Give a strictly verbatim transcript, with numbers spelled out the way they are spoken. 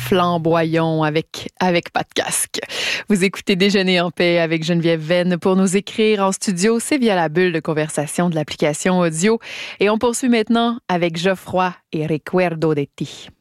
flamboyons avec, avec pas de casque. Vous écoutez Déjeuner en paix avec Geneviève Venn. Pour nous écrire en studio, c'est via la bulle de conversation de l'application audio. Et on poursuit maintenant avec Geoffroy et Recuerdo de ti.